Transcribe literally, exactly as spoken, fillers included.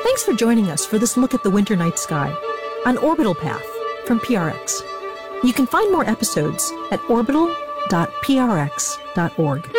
Thanks for joining us for this look at the winter night sky on Orbital Path from P R X. You can find more episodes at orbital dot p r x dot org.